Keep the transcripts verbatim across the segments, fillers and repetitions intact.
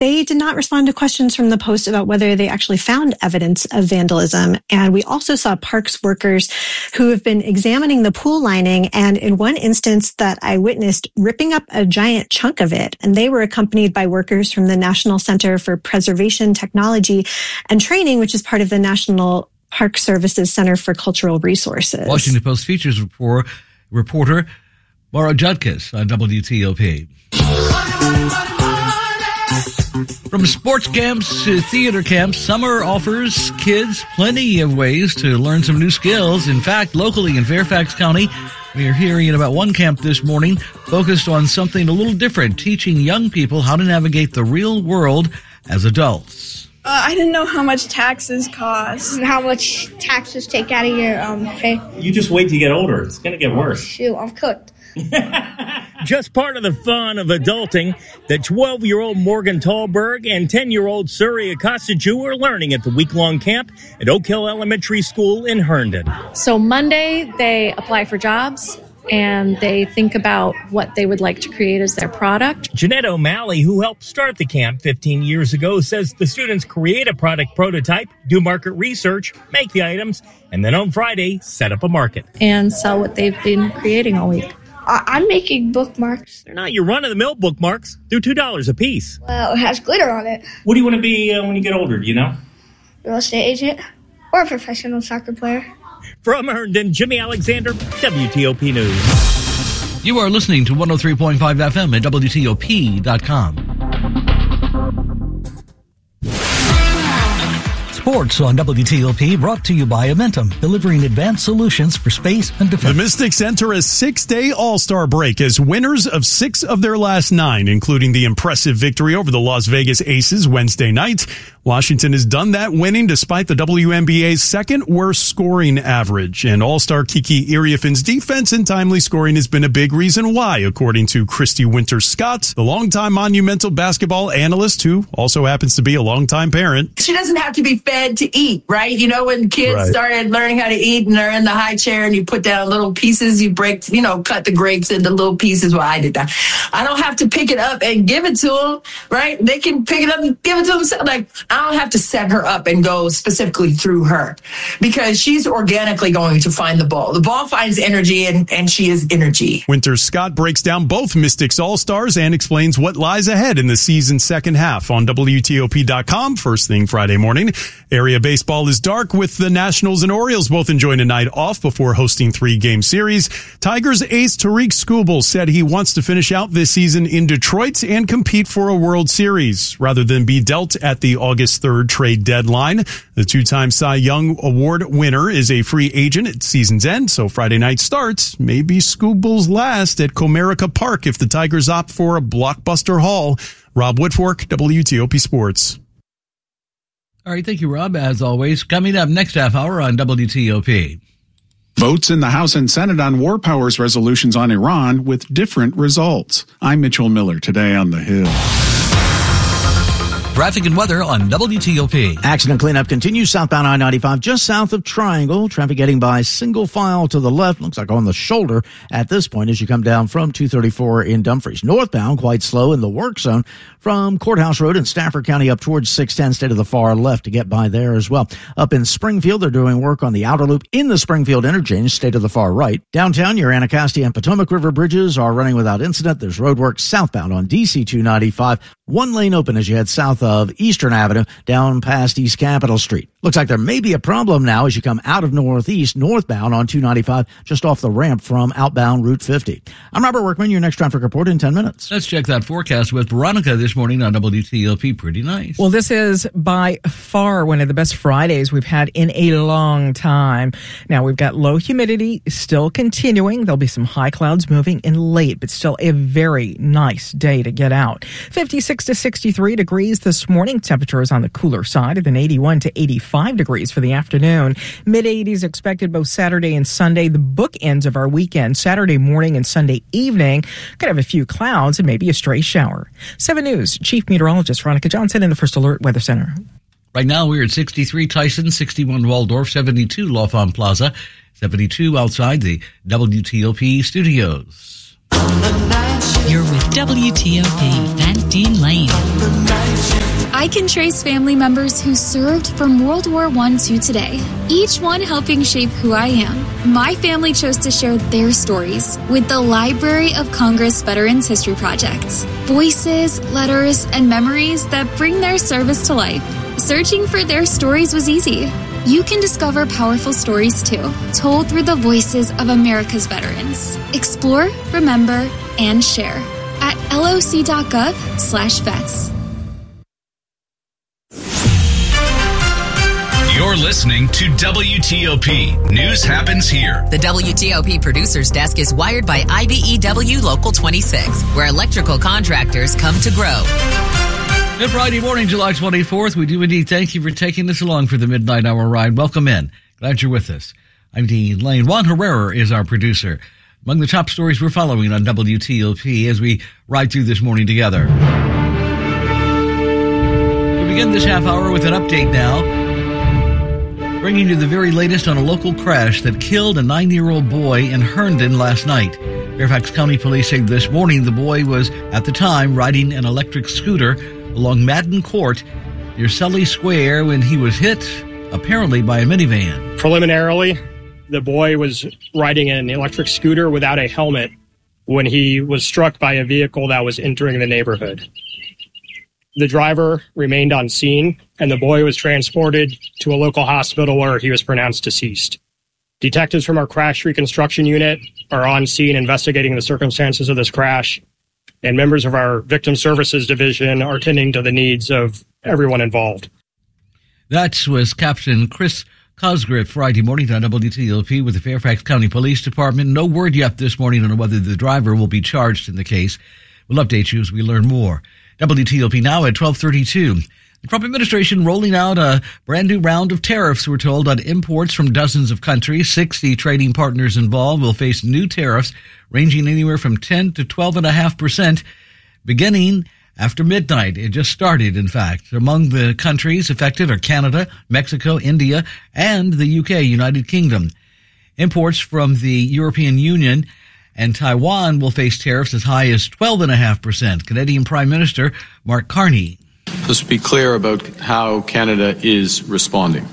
They did not respond to questions from the Post about whether they actually found evidence of vandalism. And we also saw parks workers who have been examining the pool lining, and in one instance that I witnessed, ripping up a giant chunk of it. And they were accompanied by workers from the National Center for Preservation Technology and Training, which is part of the National Park Services Center for Cultural Resources. Washington Post features report, reporter Maura Judkis on W T O P. From sports camps to theater camps, summer offers kids plenty of ways to learn some new skills. In fact, locally in Fairfax County, we are hearing about one camp this morning focused on something a little different, teaching young people how to navigate the real world as adults. Uh, I didn't know how much taxes cost. And how much taxes take out of your um pay. You just wait till you get older. It's going to get worse. Shoot, I'm cooked. Just part of the fun of adulting that twelve-year-old Morgan Tallberg and ten-year-old Surya Akasaju are learning at the week-long camp at Oak Hill Elementary School in Herndon. So Monday, they apply for jobs, and they think about what they would like to create as their product. Jeanette O'Malley, who helped start the camp fifteen years ago, says the students create a product prototype, do market research, make the items, and then on Friday, set up a market. And sell what they've been creating all week. I- I'm making bookmarks. They're not your run-of-the-mill bookmarks. They're two dollars a piece. Well, it has glitter on it. What do you want to be uh, when you get older, do you know? Real estate agent or a professional soccer player. From Herndon, Jimmy Alexander, W T O P News. You are listening to one oh three point five F M at W T O P dot com. Sports on W T O P, brought to you by Amentum, delivering advanced solutions for space and defense. The Mystics enter a six-day All-Star break as winners of six of their last nine, including the impressive victory over the Las Vegas Aces Wednesday night. Washington has done that, winning despite the W N B A's second worst scoring average. And All-Star Kiki Iriafin's defense and timely scoring has been a big reason why, according to Christy Winters-Scott, the longtime Monumental basketball analyst who also happens to be a longtime parent. She doesn't have to be fed to eat, right? You know, when kids right. started learning how to eat and they're in the high chair and you put down little pieces, you break, you know, cut the grapes into little pieces. Well, I did that. I don't have to pick it up and give it to them, right? They can pick it up and give it to themselves. Like, I don't have to set her up and go specifically through her because she's organically going to find the ball. The ball finds energy and, and she is energy. Winters-Scott breaks down both Mystics All-Stars and explains what lies ahead in the season's second half on W T O P dot com first thing Friday morning. Area baseball is dark with the Nationals and Orioles both enjoying a night off before hosting three-game series. Tigers ace Tariq Skubal said he wants to finish out this season in Detroit and compete for a World Series rather than be dealt at the August third trade deadline. The two-time Cy Young Award winner is a free agent at season's end, so Friday night starts may be Skubal's last at Comerica Park if the Tigers opt for a blockbuster haul. Rob Woodfork, W T O P Sports. All right, thank you, Rob, as always. Coming up next half hour on W T O P. Votes in the House and Senate on war powers resolutions on Iran with different results. I'm Mitchell Miller, today on The Hill. Traffic and weather on W T O P. Accident cleanup continues southbound I ninety-five just south of Triangle. Traffic getting by single file to the left. Looks like on the shoulder at this point as you come down from two thirty-four in Dumfries. Northbound quite slow in the work zone from Courthouse Road in Stafford County up towards six ten, stay to the far left to get by there as well. Up in Springfield, they're doing work on the outer loop in the Springfield interchange, stay to the far right. Downtown, your Anacostia and Potomac River bridges are running without incident. There's road work southbound on D C two ninety-five. One lane open as you head south of Eastern Avenue down past East Capitol Street. Looks like there may be a problem now as you come out of Northeast northbound on two ninety-five just off the ramp from outbound Route fifty. I'm Robert Workman, your next traffic report in ten minutes. Let's check that forecast with Veronica this morning on W T O P. Pretty nice. Well, this is by far one of the best Fridays we've had in a long time. Now, we've got low humidity still continuing. There'll be some high clouds moving in late, but still a very nice day to get out. fifty-six to sixty-three degrees this morning. Temperature is on the cooler side, and then eighty-one to eighty-five degrees for the afternoon. mid eighties expected both Saturday and Sunday. The bookends of our weekend, Saturday morning and Sunday evening, could have a few clouds and maybe a stray shower. seven News Chief Meteorologist Veronica Johnson in the First Alert Weather Center. Right now we're at sixty-three Tyson, sixty-one Waldorf, seventy-two L'Enfant Plaza, seventy-two outside the W T O P studios. You're with W T O P and Dean Lane. I can trace family members who served from World War One to today, each one helping shape who I am. My family chose to share their stories with the Library of Congress Veterans History Project. Voices, letters, and memories that bring their service to life. Searching for their stories was easy. You can discover powerful stories too, told through the voices of America's veterans. Explore, remember, and share at loc.gov slash vets. You're listening to W T O P. News happens here. The W T O P producer's desk is wired by I B E W Local twenty-six, where electrical contractors come to grow. Good Friday morning, July twenty-fourth. We do indeed thank you for taking us along for the Midnight Hour ride. Welcome in. Glad you're with us. I'm Dean Lane. Juan Herrera is our producer. Among the top stories we're following on W T O P as we ride through this morning together. We begin this half hour with an update now, bringing you the very latest on a local crash that killed a nine-year-old boy in Herndon last night. Fairfax County Police say this morning the boy was, at the time, riding an electric scooter along Madden Court near Sully Square when he was hit, apparently, by a minivan. Preliminarily, the boy was riding an electric scooter without a helmet when he was struck by a vehicle that was entering the neighborhood. The driver remained on scene, and the boy was transported to a local hospital where he was pronounced deceased. Detectives from our crash reconstruction unit are on scene investigating the circumstances of this crash, and members of our victim services division are tending to the needs of everyone involved. That was Captain Chris Cosgriff Friday morning on W T O P with the Fairfax County Police Department. No word yet this morning on whether the driver will be charged in the case. We'll update you as we learn more. W T O P now at twelve thirty-two. The Trump administration rolling out a brand new round of tariffs, we're told, on imports from dozens of countries. sixty trading partners involved will face new tariffs ranging anywhere from ten to twelve point five percent beginning after midnight. It just started, in fact. Among the countries affected are Canada, Mexico, India, and the U K, United Kingdom. Imports from the European Union and Taiwan will face tariffs as high as twelve point five percent. Canadian Prime Minister Mark Carney. Let's be clear about how Canada is responding.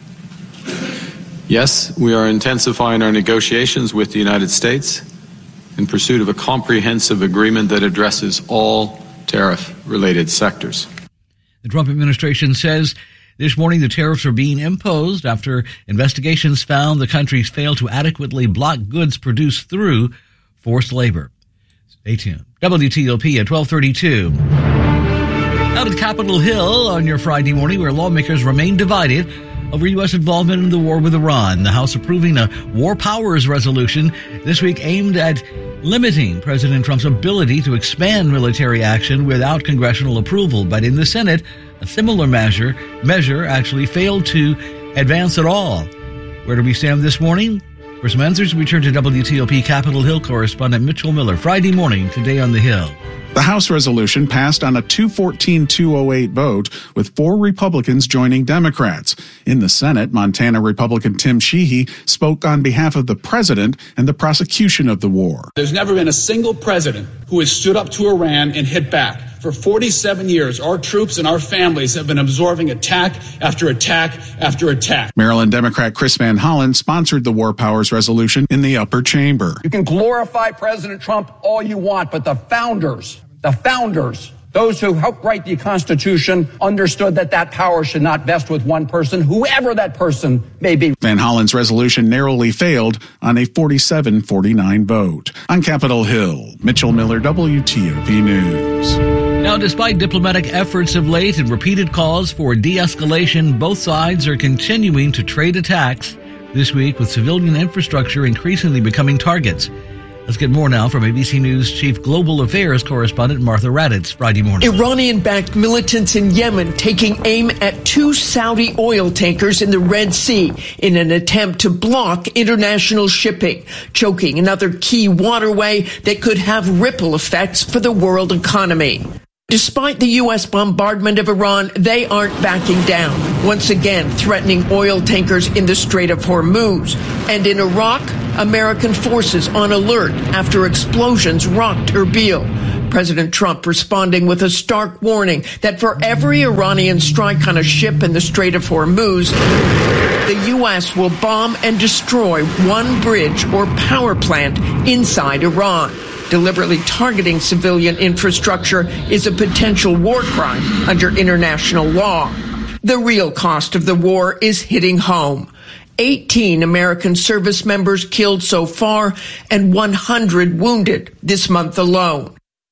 Yes, we are intensifying our negotiations with the United States in pursuit of a comprehensive agreement that addresses all tariff-related sectors. The Trump administration says this morning the tariffs are being imposed after investigations found the countries failed to adequately block goods produced through forced labor. Stay tuned. W T O P at twelve thirty-two. Out at Capitol Hill on your Friday morning, where lawmakers remain divided over U S involvement in the war with Iran. The House approving a War Powers resolution this week aimed at limiting President Trump's ability to expand military action without congressional approval. But in the Senate, a similar measure measure actually failed to advance at all. Where do we stand this morning? For some answers, we turn to W T O P Capitol Hill correspondent Mitchell Miller. Friday morning, today on the Hill. The House resolution passed on a two fourteen to two oh eight vote, with four Republicans joining Democrats. In the Senate, Montana Republican Tim Sheehy spoke on behalf of the president and the prosecution of the war. There's never been a single president who has stood up to Iran and hit back. For forty-seven years, our troops and our families have been absorbing attack after attack after attack. Maryland Democrat Chris Van Hollen sponsored the War Powers resolution in the upper chamber. You can glorify President Trump all you want, but the founders, the founders, those who helped write the Constitution, understood that that power should not vest with one person, whoever that person may be. Van Hollen's resolution narrowly failed on a forty-seven forty-nine vote. On Capitol Hill, Mitchell Miller, W T O P News. Now, despite diplomatic efforts of late and repeated calls for de-escalation, both sides are continuing to trade attacks this week, with civilian infrastructure increasingly becoming targets. Let's get more now from A B C News Chief Global Affairs Correspondent Martha Raddatz, Friday morning. Iranian-backed militants in Yemen taking aim at two Saudi oil tankers in the Red Sea in an attempt to block international shipping, choking another key waterway that could have ripple effects for the world economy. Despite the U S bombardment of Iran, they aren't backing down. once again threatening oil tankers in the Strait of Hormuz. And in Iraq, American forces on alert after explosions rocked Erbil. President Trump responding with a stark warning that for every Iranian strike on a ship in the Strait of Hormuz, the U S will bomb and destroy one bridge or power plant inside Iran. Deliberately targeting civilian infrastructure is a potential war crime under international law. The real cost of the war is hitting home. eighteen American service members killed so far and one hundred wounded this month alone.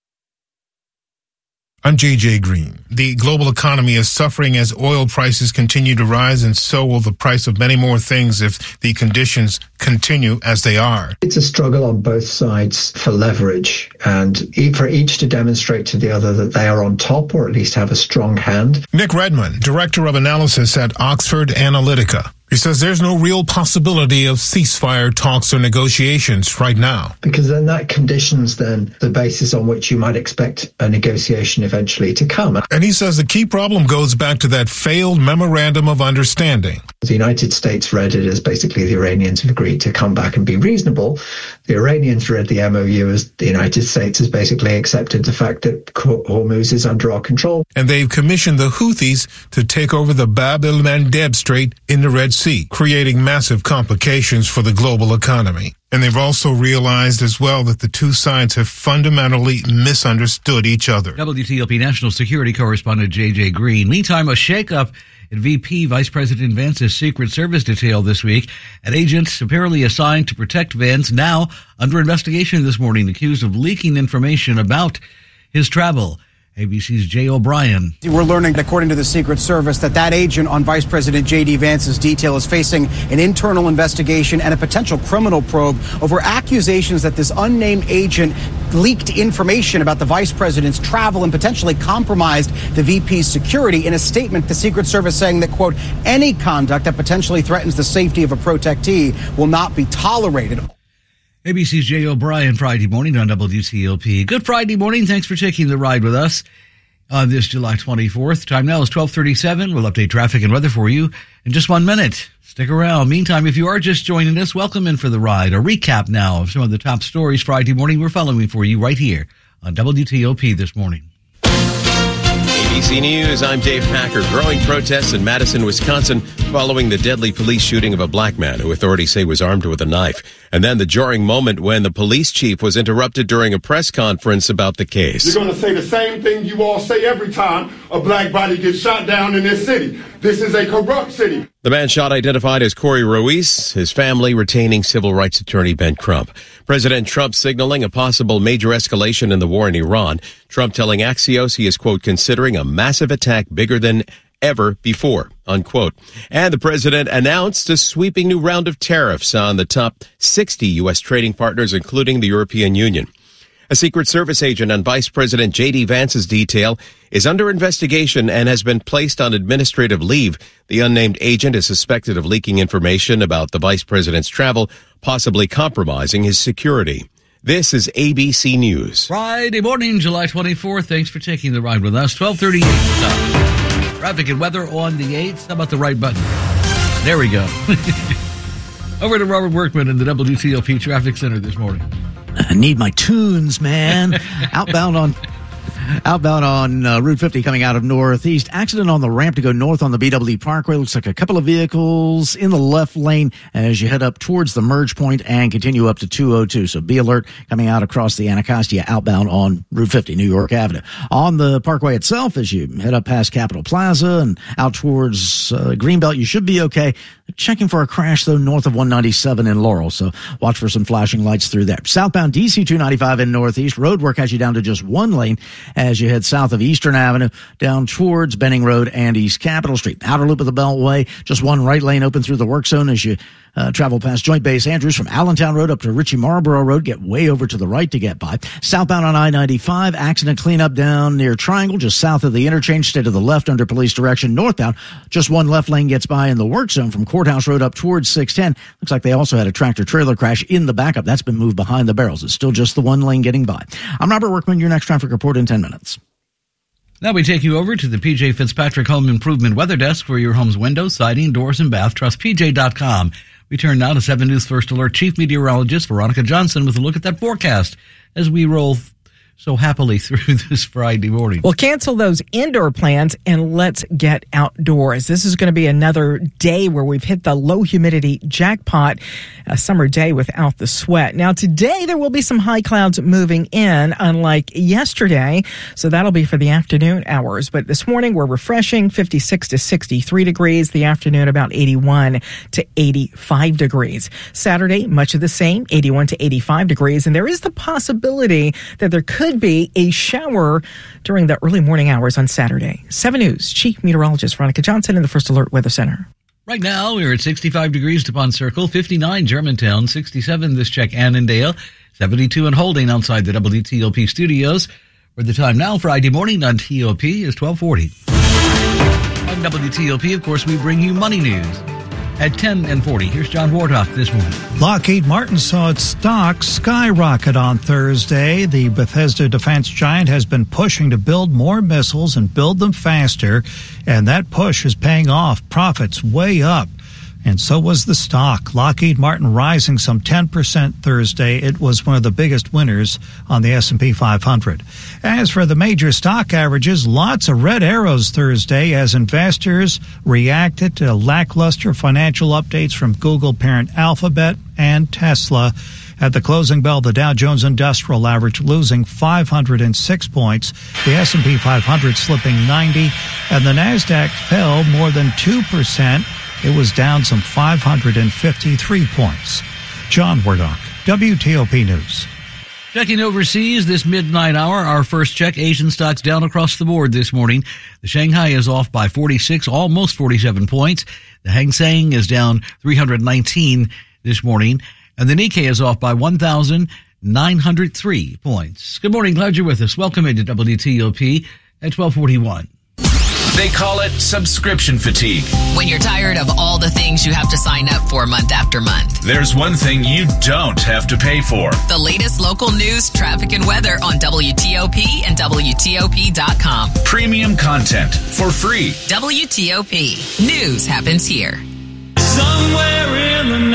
I'm J J Green. The global economy is suffering as oil prices continue to rise, and so will the price of many more things if the conditions continue as they are. It's a struggle on both sides for leverage, and for each to demonstrate to the other that they are on top, or at least have a strong hand. Nick Redmond, Director of Analysis at Oxford Analytica. He says there's no real possibility of ceasefire talks or negotiations right now. Because then that conditions then the basis on which you might expect a negotiation eventually to come. And he says the key problem goes back to that failed memorandum of understanding. The United States read it as basically the Iranians have agreed to come back and be reasonable. The Iranians read the M O U as the United States has basically accepted the fact that Hormuz is under our control. And they've commissioned the Houthis to take over the Bab el-Mandeb Strait in the Red Sea, creating massive complications for the global economy. And they've also realized as well that the two sides have fundamentally misunderstood each other. W T O P National Security Correspondent J J Green. Meantime, a shakeup in V P Vice President Vance's Secret Service detail this week. An agent apparently assigned to protect Vance now under investigation this morning, accused of leaking information about his travel. A B C's Jay O'Brien. We're learning, according to the Secret Service, that that agent on Vice President J D. Vance's detail is facing an internal investigation and a potential criminal probe over accusations that this unnamed agent leaked information about the vice president's travel and potentially compromised the V P's security. In a statement, the Secret Service saying that, quote, any conduct that potentially threatens the safety of a protectee will not be tolerated. A B C's Jay O'Brien, Friday morning on W T O P. Good Friday morning. Thanks for taking the ride with us on this July twenty-fourth. Time now is twelve thirty-seven. We'll update traffic and weather for you in just one minute. Stick around. Meantime, if you are just joining us, welcome in for the ride. A recap now of some of the top stories Friday morning we're following for you right here on W T O P this morning. A B C News, I'm Dave Packer. Growing protests in Madison, Wisconsin following the deadly police shooting of a black man who authorities say was armed with a knife. And then the jarring moment when the police chief was interrupted during a press conference about the case. You're going to say the same thing you all say every time a black body gets shot down in this city. This is a corrupt city. The man shot identified as Corey Ruiz, his family retaining civil rights attorney Ben Crump. President Trump signaling a possible major escalation in the war in Iran. Trump telling Axios he is, quote, considering a massive attack bigger than ever before, unquote. And the president announced a sweeping new round of tariffs on the top sixty U S trading partners, including the European Union. A Secret Service agent on Vice President J D. Vance's detail is under investigation and has been placed on administrative leave. The unnamed agent is suspected of leaking information about the vice president's travel, possibly compromising his security. This is A B C News. Friday morning, July twenty-fourth. Thanks for taking the ride with us. twelve thirty-eight. Traffic and weather on the eighth. How about the right button? There we go. Over to Robert Workman in the W T O P Traffic Center this morning. I need my tunes, man. Outbound on outbound on uh, Route fifty coming out of Northeast. Accident on the ramp to go north on the B W Parkway. Looks like a couple of vehicles in the left lane as you head up towards the merge point and continue up to two oh two. So be alert coming out across the Anacostia outbound on Route fifty, New York Avenue. On the Parkway itself, as you head up past Capitol Plaza and out towards uh, Greenbelt, you should be okay. Checking for a crash, though, north of one ninety-seven in Laurel, so watch for some flashing lights through there. Southbound D C two ninety-five in Northeast. Roadwork has you down to just one lane as you head south of Eastern Avenue down towards Benning Road and East Capitol Street. Outer loop of the Beltway, just one right lane open through the work zone as you uh, travel past Joint Base Andrews from Allentown Road up to Ritchie Marlboro Road. Get way over to the right to get by. Southbound on I ninety-five, accident cleanup down near Triangle, just south of the interchange. Stay to the left under police direction. Northbound, just one left lane gets by in the work zone from Courthouse Road up towards six ten. Looks like they also had a tractor-trailer crash in the backup. That's been moved behind the barrels. It's still just the one lane getting by. I'm Robert Workman, your next traffic report in ten minutes. Now we take you over to the P J Fitzpatrick Home Improvement Weather Desk for your home's windows, siding, doors, and bath. Trust P J dot com. We turn now to seven News First Alert Chief Meteorologist Veronica Johnson with a look at that forecast as we roll so happily through this Friday morning. Well, cancel those indoor plans and let's get outdoors. This is going to be another day where we've hit the low humidity jackpot, a summer day without the sweat. Now, today there will be some high clouds moving in, unlike yesterday. So that'll be for the afternoon hours. But this morning we're refreshing, fifty-six to sixty-three degrees. The afternoon about eighty-one to eighty-five degrees. Saturday, much of the same, eighty-one to eighty-five degrees. And there is the possibility that there could Could be a shower during the early morning hours on Saturday. seven News Chief Meteorologist Veronica Johnson in the First Alert Weather Center. Right now, we're at sixty-five degrees DuPont Circle, fifty-nine Germantown, sixty-seven this check Annandale, seventy-two and holding outside the W T O P studios. Where the time now, Friday morning on T O P, is twelve forty. On W T O P, of course, we bring you money news. At ten and forty, here's John Wardock this morning. Lockheed Martin saw its stock skyrocket on Thursday. The Bethesda defense giant has been pushing to build more missiles and build them faster, and that push is paying off. Profits way up. And so was the stock. Lockheed Martin rising some ten percent Thursday. It was one of the biggest winners on the S and P five hundred. As for the major stock averages, lots of red arrows Thursday as investors reacted to lackluster financial updates from Google parent Alphabet and Tesla. At the closing bell, the Dow Jones Industrial Average losing five hundred six points, the S and P five hundred slipping ninety, and the Nasdaq fell more than two percent. It was down some five hundred fifty-three points. John Wardock, W T O P News. Checking overseas this midnight hour, our first check, Asian stocks down across the board this morning. The Shanghai is off by forty-six, almost forty-seven points. The Hang Seng is down three hundred nineteen this morning. And the Nikkei is off by one thousand nine hundred three points. Good morning. Glad you're with us. Welcome into W T O P at twelve forty-one. They call it subscription fatigue. When you're tired of all the things you have to sign up for month after month. There's one thing you don't have to pay for. The latest local news, traffic, and weather on W T O P and W T O P dot com. Premium content for free. W T O P. News happens here. Somewhere in the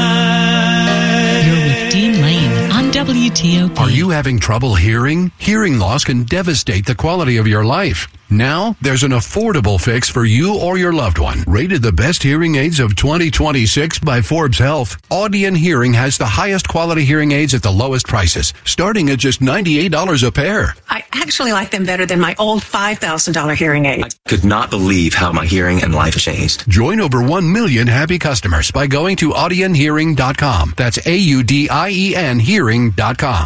night. You're with Dean Lane on W T O P. Are you having trouble hearing? Hearing loss can devastate the quality of your life. Now, there's an affordable fix for you or your loved one. Rated the best hearing aids of twenty twenty-six by Forbes Health, Audion Hearing has the highest quality hearing aids at the lowest prices, starting at just ninety-eight dollars a pair. I actually like them better than my old five thousand dollars hearing aid. I could not believe how my hearing and life changed. Join over one million happy customers by going to Audion Hearing dot com. That's A U D I E N Hearing dot com.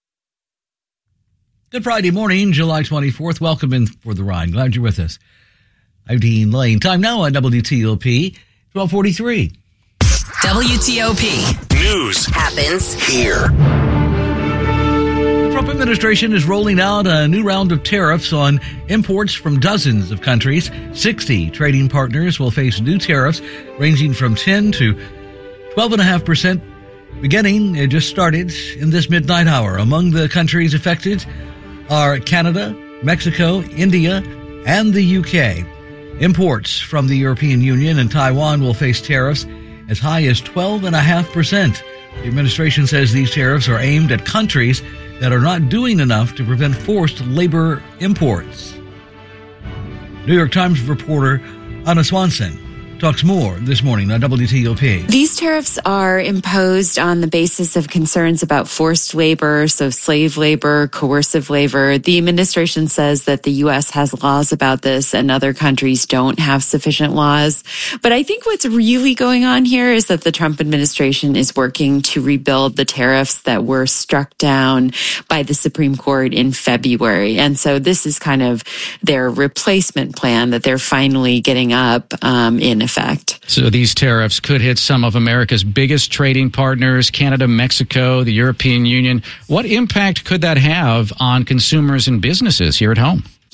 Good Friday morning, July twenty-fourth. Welcome in for the ride. Glad you're with us. I'm Dean Lane. Time now on W T O P, twelve forty-three. W T O P. News happens here. The Trump administration is rolling out a new round of tariffs on imports from dozens of countries. sixty trading partners will face new tariffs ranging from ten to twelve point five percent. Beginning, it just started in this midnight hour. Among the countries affected are Canada, Mexico, India, and the U K. Imports from the European Union and Taiwan will face tariffs as high as twelve point five percent. The administration says these tariffs are aimed at countries that are not doing enough to prevent forced labor imports. New York Times reporter Anna Swanson talks more this morning on W T O P. These tariffs are imposed on the basis of concerns about forced labor, so slave labor, coercive labor. The administration says that the U S has laws about this and other countries don't have sufficient laws. But I think what's really going on here is that the Trump administration is working to rebuild the tariffs that were struck down by the Supreme Court in February. And so this is kind of their replacement plan that they're finally getting up um, in effect. So these tariffs could hit some of America's biggest trading partners, Canada, Mexico, the European Union. What impact could that have on consumers and businesses here at home?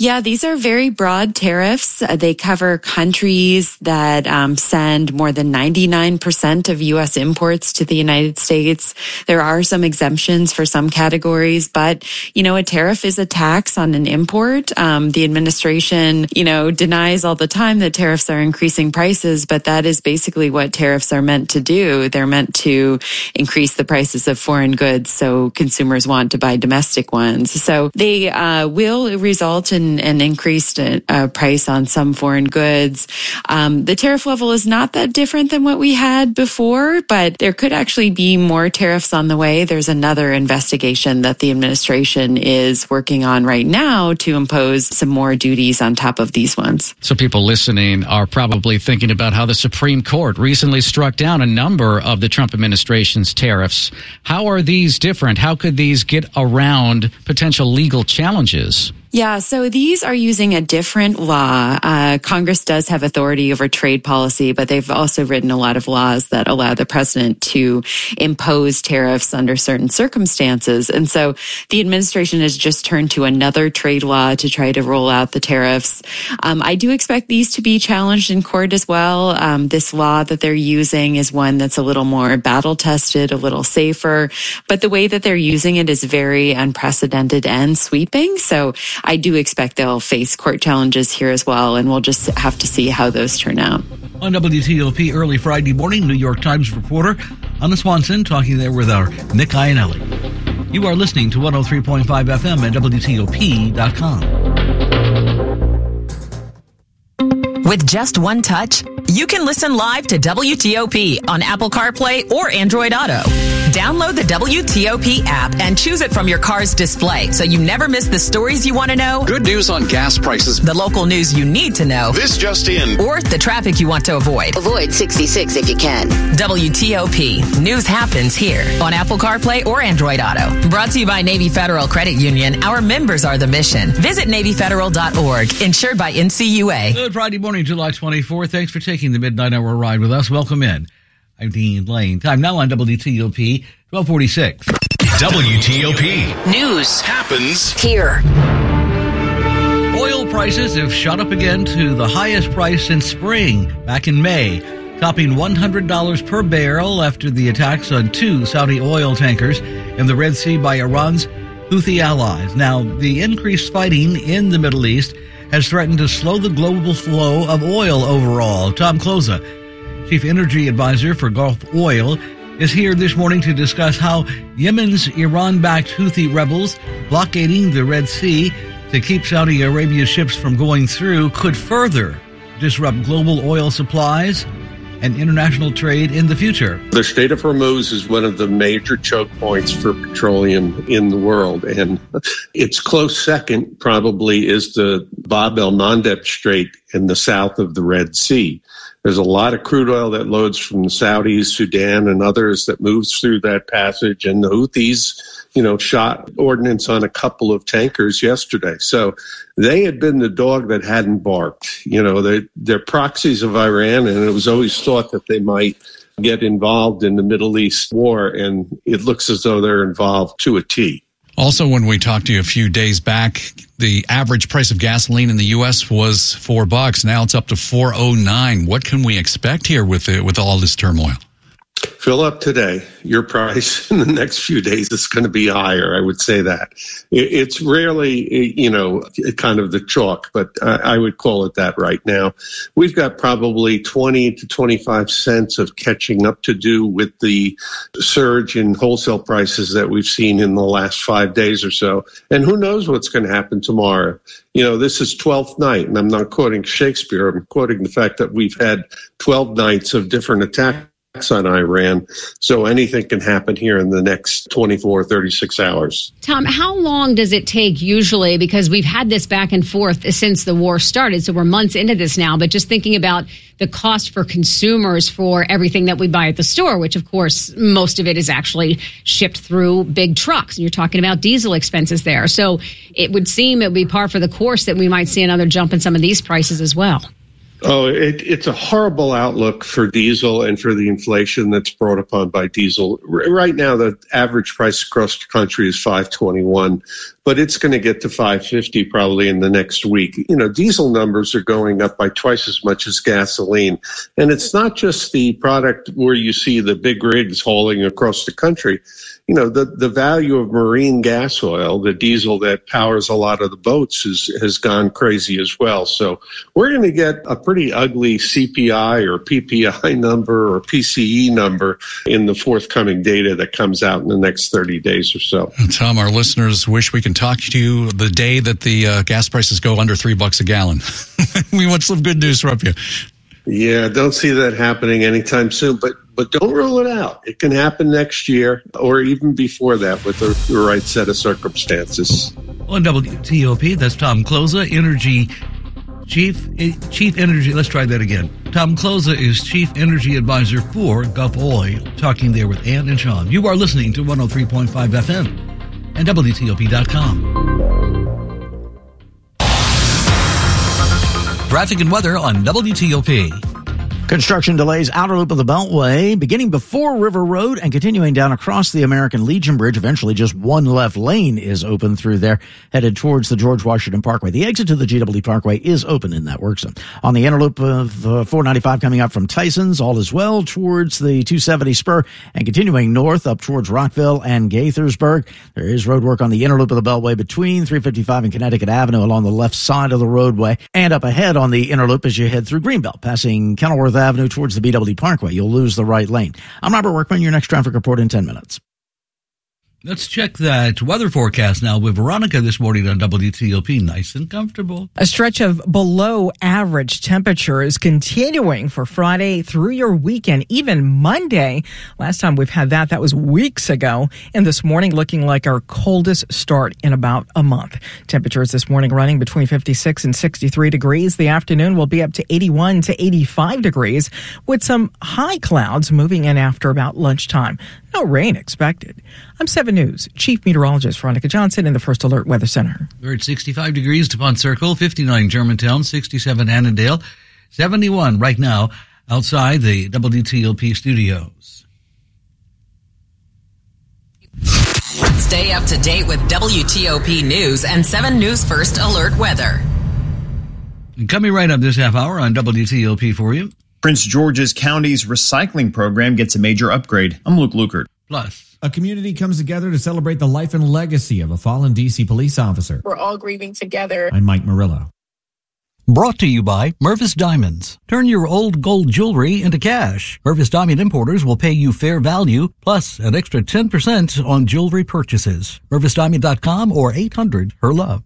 Yeah, these are very broad tariffs. Uh, they cover countries that um, send more than ninety-nine percent of U S imports to the United States. There are some exemptions for some categories, but, you know, a tariff is a tax on an import. Um, the administration, you know, denies all the time that tariffs are increasing prices, but that is basically what tariffs are meant to do. They're meant to increase the prices of foreign goods so consumers want to buy domestic ones. So they uh, will result in an increased uh, price on some foreign goods. Um, the tariff level is not that different than what we had before, but there could actually be more tariffs on the way. There's another investigation that the administration is working on right now to impose some more duties on top of these ones. So people listening are probably thinking about how the Supreme Court recently struck down a number of the Trump administration's tariffs. How are these different? How could these get around potential legal challenges? Yeah, so these are using a different law. Uh, Congress does have authority over trade policy, but they've also written a lot of laws that allow the president to impose tariffs under certain circumstances. And so the administration has just turned to another trade law to try to roll out the tariffs. Um, I do expect these to be challenged in court as well. Um, this law that they're using is one that's a little more battle tested, a little safer, but the way that they're using it is very unprecedented and sweeping. So I do expect they'll face court challenges here as well, and we'll just have to see how those turn out. On W T O P early Friday morning, New York Times reporter Anna Swanson talking there with our Nick Iannelli. You are listening to one oh three point five F M at W T O P dot com. With just one touch, you can listen live to W T O P on Apple CarPlay or Android Auto. Download the W T O P app and choose it from your car's display so you never miss the stories you want to know. Good news on gas prices. The local news you need to know. This just in. Or the traffic you want to avoid. Avoid sixty-six if you can. W T O P. News happens here on Apple CarPlay or Android Auto. Brought to you by Navy Federal Credit Union. Our members are the mission. Visit Navy Federal dot org. Insured by N C U A. Good Friday morning, July twenty-fourth. Thanks for taking the Midnight Hour ride with us. Welcome in. I'm Dean Lane. Time now on W T O P, twelve forty-six. W T O P. News happens here. Oil prices have shot up again to the highest price since spring, back in May, topping one hundred dollars per barrel after the attacks on two Saudi oil tankers in the Red Sea by Iran's Houthi allies. Now, the increased fighting in the Middle East has threatened to slow the global flow of oil overall. Tom Kloza, Chief Energy Advisor for Gulf Oil, is here this morning to discuss how Yemen's Iran-backed Houthi rebels blockading the Red Sea to keep Saudi Arabia's ships from going through could further disrupt global oil supplies and international trade in the future. The Strait of Hormuz is one of the major choke points for petroleum in the world, and its close second probably is the Bab el-Mandeb Strait in the south of the Red Sea. There's a lot of crude oil that loads from the Saudis, Sudan, and others that moves through that passage, and the Houthis, you know, shot ordnance on a couple of tankers yesterday. So they had been the dog that hadn't barked. You know, they, they're proxies of Iran, and it was always thought that they might get involved in the Middle East war, and it looks as though they're involved to a T. Also, when we talked to you a few days back, the average price of gasoline in the U S was four bucks. Now it's up to four oh nine. What can we expect here with it, with all this turmoil? Fill up today. Your price in the next few days is going to be higher. I would say that. It's rarely, you know, kind of the chalk, but I would call it that right now. We've got probably twenty to twenty-five cents of catching up to do with the surge in wholesale prices that we've seen in the last five days or so. And who knows what's going to happen tomorrow. You know, this is twelfth night, and I'm not quoting Shakespeare. I'm quoting the fact that we've had twelve nights of different attacks on Iran, so anything can happen here in the next twenty-four, thirty-six hours. Tom, how long does it take usually, because we've had this back and forth since the war started, so we're months into this now, but just thinking about the cost for consumers for everything that we buy at the store, which of course most of it is actually shipped through big trucks, and you're talking about diesel expenses there. So it would seem it would be par for the course that we might see another jump in some of these prices as well. Oh, it, it's a horrible outlook for diesel and for the inflation that's brought upon by diesel. R- right now, the average price across the country is five twenty-one. but it's going to get to five fifty probably in the next week. You know, diesel numbers are going up by twice as much as gasoline. And it's not just the product where you see the big rigs hauling across the country. You know, the, the value of marine gas oil, the diesel that powers a lot of the boats, is, has gone crazy as well. So we're going to get a pretty ugly C P I or P P I number or P C E number in the forthcoming data that comes out in the next thirty days or so. Tom, our listeners wish we can talk to you the day that the uh, gas prices go under three bucks a gallon. We want some good news from you. Yeah, don't see that happening anytime soon, but but don't rule it out. It can happen next year or even before that with the, the right set of circumstances. On W T O P, that's Tom Kloza, Energy Chief Chief Energy. Let's try that again. Tom Kloza is Chief Energy Advisor for Gulf Oil, talking there with Ann and Sean. You are listening to one oh three point five F M and W T O P dot com. Traffic and weather on W T O P. Construction delays outer loop of the Beltway, beginning before River Road and continuing down across the American Legion Bridge. Eventually, just one left lane is open through there, headed towards the George Washington Parkway. The exit to the G W Parkway is open in that work zone. On the inner loop of uh, four ninety-five coming up from Tyson's, all is well towards the two seventy spur and continuing north up towards Rockville and Gaithersburg. There is road work on the inner loop of the Beltway between three fifty-five and Connecticut Avenue along the left side of the roadway, and up ahead on the inner loop as you head through Greenbelt, passing Kenilworth Avenue towards the B W Parkway. You'll lose the right lane. I'm Robert Workman, your next traffic report in ten minutes. Let's check that weather forecast now with Veronica this morning on W T O P. Nice and comfortable. A stretch of below average temperatures continuing for Friday through your weekend, even Monday. Last time we've had that, that was weeks ago. And this morning looking like our coldest start in about a month. Temperatures this morning running between fifty-six and sixty-three degrees. The afternoon will be up to eighty-one to eighty-five degrees with some high clouds moving in after about lunchtime. No rain expected. I'm seven News Chief Meteorologist Veronica Johnson in the First Alert Weather Center. We're at sixty-five degrees DuPont Circle, fifty-nine Germantown, sixty-seven Annandale, seventy-one right now outside the W T O P studios. Stay up to date with W T O P News and seven News First Alert Weather. And coming right up this half hour on W T O P for you. Prince George's County's recycling program gets a major upgrade. I'm Luke Lukert. Plus, a community comes together to celebrate the life and legacy of a fallen D C police officer. We're all grieving together. I'm Mike Murillo. Brought to you by Mervis Diamonds. Turn your old gold jewelry into cash. Mervis Diamond Importers will pay you fair value, plus an extra ten percent on jewelry purchases. Mervis Diamond dot com or eight hundred her love.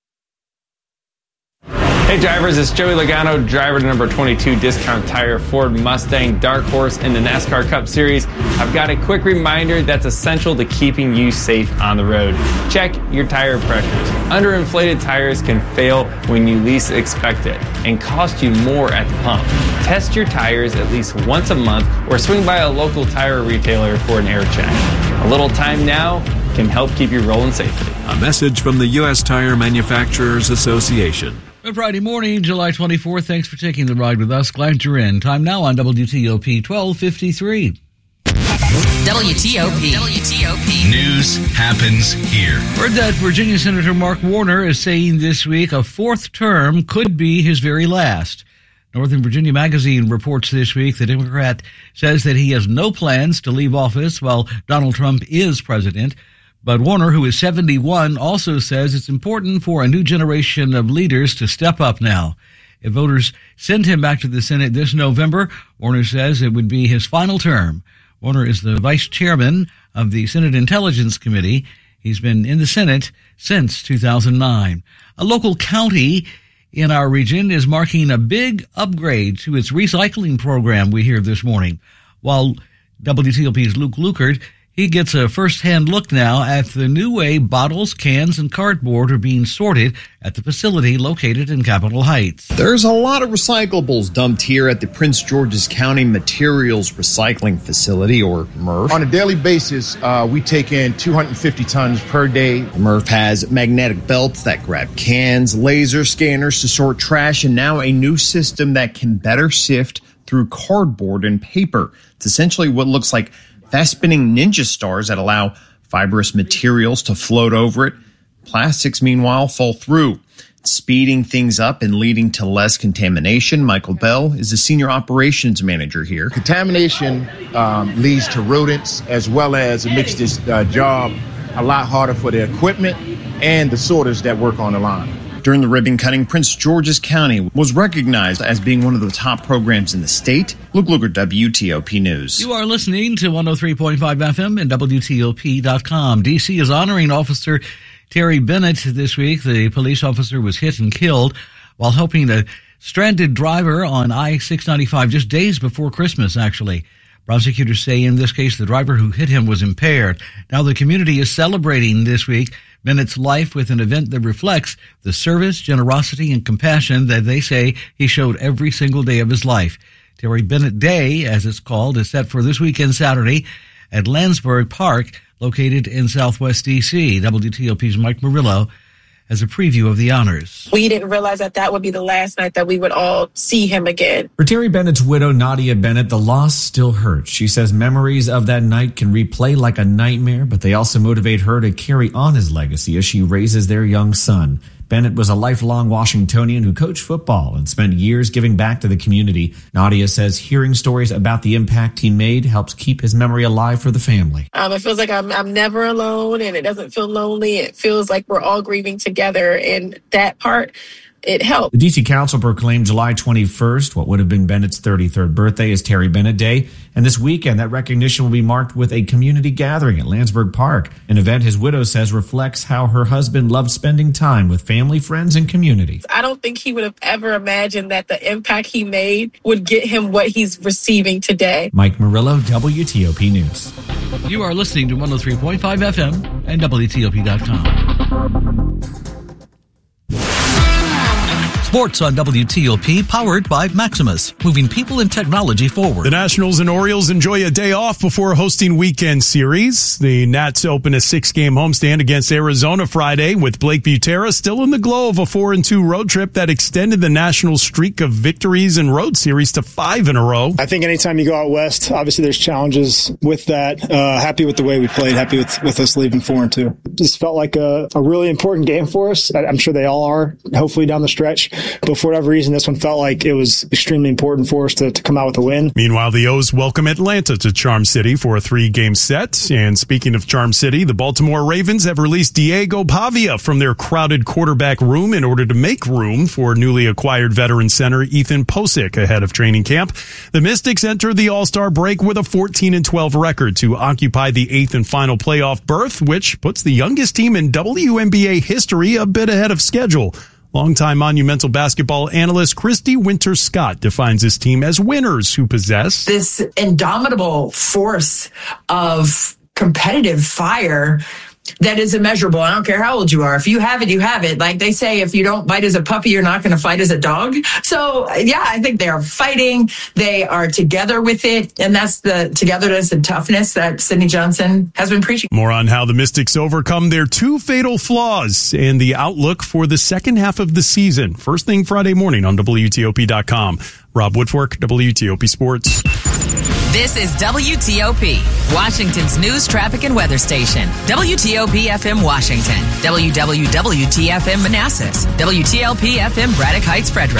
Hey drivers, it's Joey Logano, driver to number twenty-two Discount Tire Ford Mustang Dark Horse in the NASCAR Cup Series. I've got a quick reminder that's essential to keeping you safe on the road. Check your tire pressures. Underinflated tires can fail when you least expect it and cost you more at the pump. Test your tires at least once a month or swing by a local tire retailer for an air check. A little time now can help keep you rolling safely. A message from the U S Tire Manufacturers Association. Good Friday morning, July twenty-fourth. Thanks for taking the ride with us. Glad you're in. Time now on W T O P twelve fifty-three. W T O P. W T O P. News happens here. Heard that Virginia Senator Mark Warner is saying this week a fourth term could be his very last. Northern Virginia Magazine reports this week the Democrat says that he has no plans to leave office while Donald Trump is president. But Warner, who is seventy-one, also says it's important for a new generation of leaders to step up now. If voters send him back to the Senate this November, Warner says it would be his final term. Warner is the vice chairman of the Senate Intelligence Committee. He's been in the Senate since two thousand nine. A local county in our region is marking a big upgrade to its recycling program, we hear this morning. While W T O P's Luke Lukert, he gets a first-hand look now at the new way bottles, cans, and cardboard are being sorted at the facility located in Capitol Heights. There's a lot of recyclables dumped here at the Prince George's County Materials Recycling Facility, or M R F. On a daily basis, uh, we take in two hundred fifty tons per day. M R F has magnetic belts that grab cans, laser scanners to sort trash, and now a new system that can better sift through cardboard and paper. It's essentially what looks like fast-spinning ninja stars that allow fibrous materials to float over it. Plastics, meanwhile, fall through. Speeding things up and leading to less contamination. Michael Bell is the senior operations manager here. Contamination um, leads to rodents, as well as it makes this uh, job a lot harder for the equipment and the sorters that work on the line. During the ribbon cutting, Prince George's County was recognized as being one of the top programs in the state. Luke Luger, W T O P News. You are listening to one oh three point five F M and W T O P dot com. D C is honoring Officer Terry Bennett this week. The police officer was hit and killed while helping a stranded driver on I six ninety-five just days before Christmas, actually. Prosecutors say in this case the driver who hit him was impaired. Now the community is celebrating this week Bennett's life with an event that reflects the service, generosity, and compassion that they say he showed every single day of his life. Terry Bennett Day, as it's called, is set for this weekend Saturday at Landsberg Park, located in Southwest D C. W T O P's Mike Murillo has a preview of the honors. We didn't realize that that would be the last night that we would all see him again. For Terry Bennett's widow, Nadia Bennett, the loss still hurts. She says memories of that night can replay like a nightmare, but they also motivate her to carry on his legacy as she raises their young son. Bennett was a lifelong Washingtonian who coached football and spent years giving back to the community. Nadia says hearing stories about the impact he made helps keep his memory alive for the family. Um, it feels like I'm, I'm never alone, and it doesn't feel lonely. It feels like we're all grieving together, and that part, it helped. The D C Council proclaimed July twenty-first, what would have been Bennett's thirty-third birthday, as Terry Bennett Day. And this weekend, that recognition will be marked with a community gathering at Landsberg Park, an event his widow says reflects how her husband loved spending time with family, friends, and community. I don't think he would have ever imagined that the impact he made would get him what he's receiving today. Mike Murillo, W T O P News. You are listening to one oh three point five F M and W T O P dot com. Sports on W T O P, powered by Maximus, moving people and technology forward. The Nationals and Orioles enjoy a day off before hosting weekend series. The Nats open a six-game homestand against Arizona Friday, with Blake Butera still in the glow of a four and two road trip that extended the Nationals' streak of victories and road series to five in a row. I think anytime you go out west, obviously there's challenges with that. Uh, happy with the way we played, happy with, with us leaving four and two. Just felt like a, a really important game for us. I, I'm sure they all are, hopefully down the stretch. But for whatever reason, this one felt like it was extremely important for us to, to come out with a win. Meanwhile, the O's welcome Atlanta to Charm City for a three-game set. And speaking of Charm City, the Baltimore Ravens have released Diego Pavia from their crowded quarterback room in order to make room for newly acquired veteran center Ethan Posick ahead of training camp. The Mystics enter the All-Star break with a fourteen and twelve record to occupy the eighth and final playoff berth, which puts the youngest team in W N B A history a bit ahead of schedule. Longtime Monumental basketball analyst Christy Winter-Scott defines this team as winners who possess this indomitable force of competitive fire that is immeasurable. I don't care how old you are. If you have it, you have it. Like they say, if you don't bite as a puppy, you're not going to fight as a dog. So, yeah, I think they are fighting. They are together with it. And that's the togetherness and toughness that Sidney Johnson has been preaching. More on how the Mystics overcome their two fatal flaws and the outlook for the second half of the season. First thing Friday morning on W T O P dot com. Rob Woodfork, W T O P Sports. This is W T O P, Washington's news, traffic, and weather station. W T O P F M Washington, W W W T F M Manassas, W T L P F M Braddock Heights, Frederick.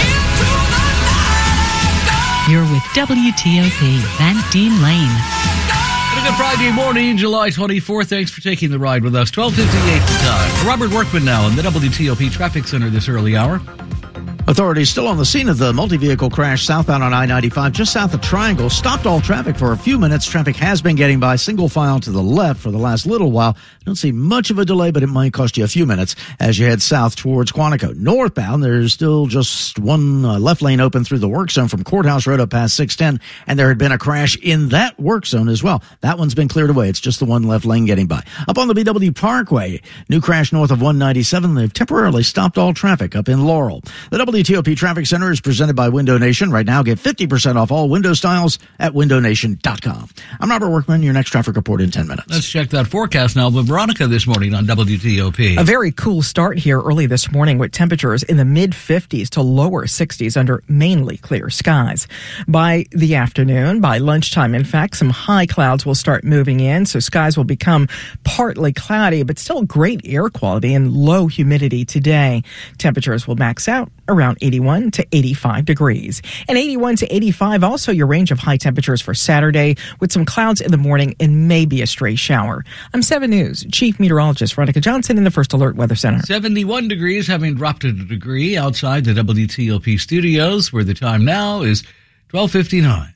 You're with W T O P, Van Dean Lane. Good Friday morning, July twenty-fourth. Thanks for taking the ride with us. twelve fifty-eight the time. Robert Workman now in the W T O P Traffic Center this early hour. Authorities still on the scene of the multi-vehicle crash southbound on I ninety-five, just south of Triangle. Stopped all traffic for a few minutes. Traffic has been getting by single file to the left for the last little while. Don't see much of a delay, but it might cost you a few minutes as you head south towards Quantico. Northbound, there's still just one uh, left lane open through the work zone from Courthouse Road up past six ten, and there had been a crash in that work zone as well. That one's been cleared away. It's just the one left lane getting by. Up on the B W Parkway, new crash north of one ninety-seven. They've temporarily stopped all traffic up in Laurel. The W T O P Traffic Center is presented by Window Nation. Right now, get fifty percent off all window styles at window nation dot com. I'm Robert Workman, your next traffic report in ten minutes. Let's check that forecast now with Veronica this morning on W T O P. A very cool start here early this morning with temperatures in the mid-fifties to lower sixties under mainly clear skies. By the afternoon, by lunchtime, in fact, some high clouds will start moving in, so skies will become partly cloudy, but still great air quality and low humidity today. Temperatures will max out around eighty-one to eighty-five degrees. And eighty-one to eighty-five, also your range of high temperatures for Saturday, with some clouds in the morning and maybe a stray shower. I'm seven News Chief Meteorologist Veronica Johnson in the First Alert Weather Center. seventy-one degrees, having dropped a degree outside the W T O P studios, where the time now is twelve fifty-nine.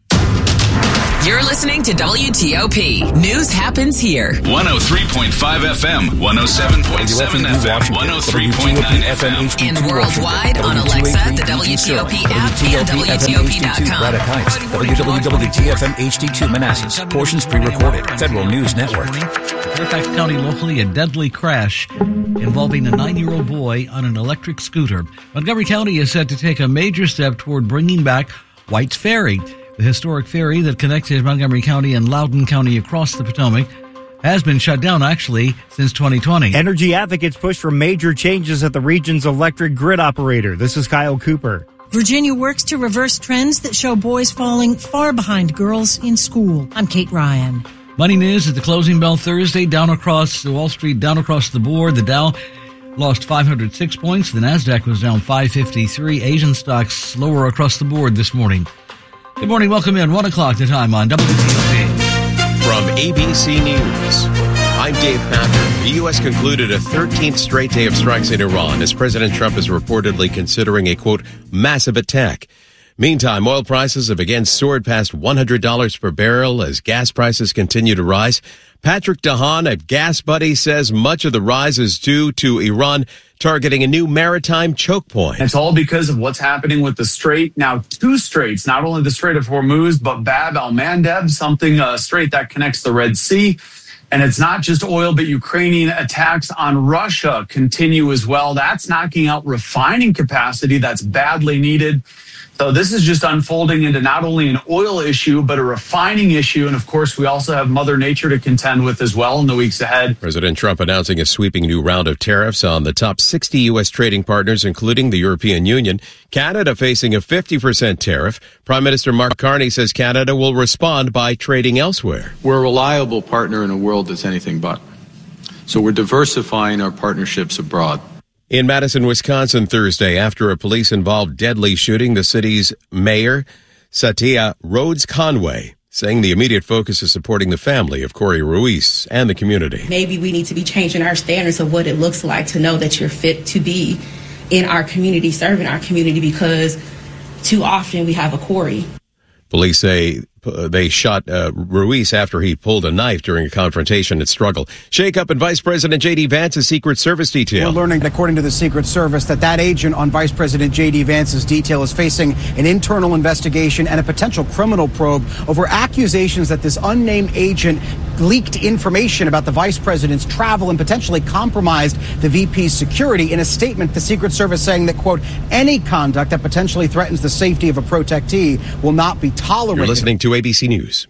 You're listening to W T O P. News happens here. one oh three point five F M, one oh seven point seven F M, one oh three point nine F M. And worldwide on Alexa, the W T O P app, and W T O P dot com. Braddock Heights, W W W T F M H D two Manassas. Portions pre-recorded. Federal News Network. Fairfax County locally, a deadly crash involving a nine-year-old boy on an electric scooter. Montgomery County is set to take a major step toward bringing back White's Ferry. The historic ferry that connected Montgomery County and Loudoun County across the Potomac has been shut down, actually, since twenty twenty. Energy advocates push for major changes at the region's electric grid operator. This is Kyle Cooper. Virginia works to reverse trends that show boys falling far behind girls in school. I'm Kate Ryan. Money news at the closing bell Thursday, down across Wall Street, down across the board. The Dow lost five hundred six points. The NASDAQ was down five fifty-three. Asian stocks lower across the board this morning. Good morning. Welcome in. One o'clock the time on W T O P. From A B C News, I'm Dave Packer. The U S concluded a thirteenth straight day of strikes in Iran as President Trump is reportedly considering a, quote, massive attack. Meantime, oil prices have again soared past one hundred dollars per barrel as gas prices continue to rise. Patrick DeHaan of Gas Buddy says much of the rise is due to Iran targeting a new maritime choke point. It's all because of what's happening with the strait. Now, two straits, not only the Strait of Hormuz, but Bab el-Mandeb, something, a strait that connects the Red Sea. And it's not just oil, but Ukrainian attacks on Russia continue as well. That's knocking out refining capacity that's badly needed. So this is just unfolding into not only an oil issue, but a refining issue. And of course, we also have Mother Nature to contend with as well in the weeks ahead. President Trump announcing a sweeping new round of tariffs on the top sixty U S trading partners, including the European Union. Canada facing a fifty percent tariff. Prime Minister Mark Carney says Canada will respond by trading elsewhere. We're a reliable partner in a world that's anything but. So we're diversifying our partnerships abroad. In Madison, Wisconsin, Thursday, after a police-involved deadly shooting, the city's mayor, Satya Rhodes Conway, saying the immediate focus is supporting the family of Corey Ruiz and the community. Maybe we need to be changing our standards of what it looks like to know that you're fit to be in our community, serving our community, because too often we have a Corey. Police say they shot uh, Ruiz after he pulled a knife during a confrontation at Struggle. Shake-up in Vice President J D. Vance's Secret Service detail. We're learning, according to the Secret Service, that that agent on Vice President J D. Vance's detail is facing an internal investigation and a potential criminal probe over accusations that this unnamed agent leaked information about the vice president's travel and potentially compromised the V P's security. In a statement, the Secret Service saying that, quote, any conduct that potentially threatens the safety of a protectee will not be tolerated. You're listening to A B C News.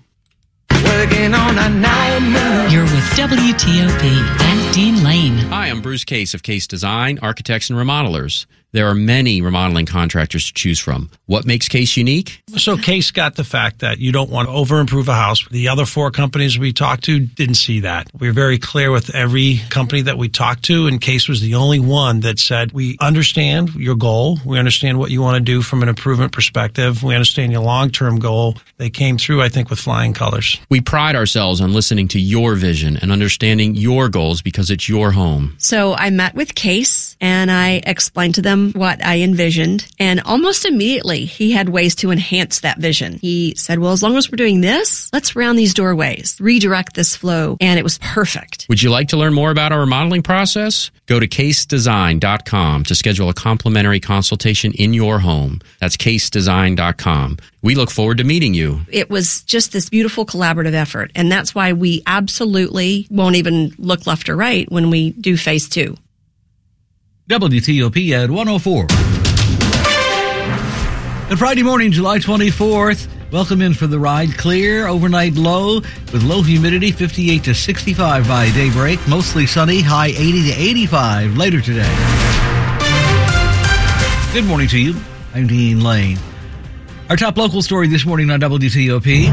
Working on a night. You're with W T O P and Dean Lane. Hi, I'm Bruce Case of Case Design, Architects and Remodelers. There are many remodeling contractors to choose from. What makes Case unique? So Case got the fact that you don't want to over-improve a house. The other four companies we talked to didn't see that. We were very clear with every company that we talked to, and Case was the only one that said, we understand your goal. We understand what you want to do from an improvement perspective. We understand your long-term goal. They came through, I think, with flying colors. We pride ourselves on listening to your vision and understanding your goals because it's your home. So I met with Case, and I explained to them what I envisioned, and almost immediately he had ways to enhance that vision. He said, well, as long as we're doing this, let's round these doorways, redirect this flow, and it was perfect. Would you like to learn more about our remodeling process? Go to case design dot com to schedule a complimentary consultation in your home. That's case design dot com. We look forward to meeting you. It was just this beautiful collaborative effort, and that's why we absolutely won't even look left or right when we do phase two. W T O P at one oh four. And Friday morning, July twenty-fourth, welcome in for the ride. Clear, overnight low, with low humidity, fifty-eight to sixty-five by daybreak. Mostly sunny, high eighty to eighty-five later today. Good morning to you. I'm Dean Lane. Our top local story this morning on W T O P.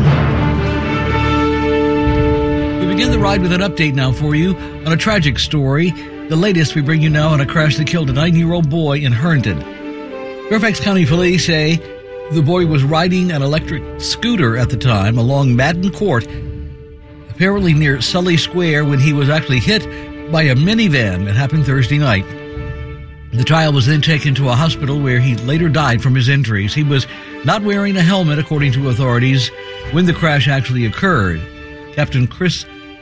We begin the ride with an update now for you on a tragic story. The latest we bring you now on a crash that killed a nine-year-old boy in Herndon. Fairfax County Police say the boy was riding an electric scooter at the time along Madden Court, apparently near Sully Square, when he was actually hit by a minivan. That happened Thursday night. The child was then taken to a hospital where he later died from his injuries. He was not wearing a helmet, according to authorities, when the crash actually occurred. Captain Chris